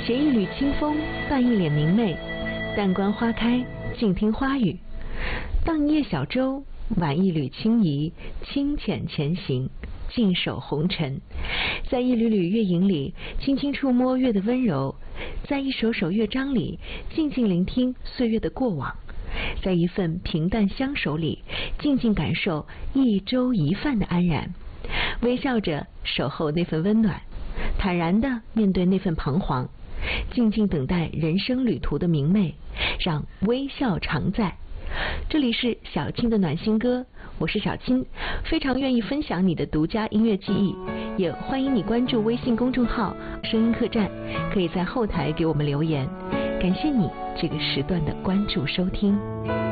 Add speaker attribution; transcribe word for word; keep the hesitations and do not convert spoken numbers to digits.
Speaker 1: 携一缕清风，伴一脸明媚。淡观花开，静听花语。荡一叶小舟，挽一缕轻移，清浅前行，静守红尘。在一缕缕月影里，轻轻触摸月的温柔；在一首首乐章里，静静聆听岁月的过往；在一份平淡相守里，静静感受一粥一饭的安然。微笑着守候那份温暖，坦然地面对那份彷徨，静静等待人生旅途的明媚，让微笑常在。这里是小青的暖心歌，我是小青，非常愿意分享你的独家音乐记忆，也欢迎你关注微信公众号声音客栈，可以在后台给我们留言。感谢你这个时段的关注收听。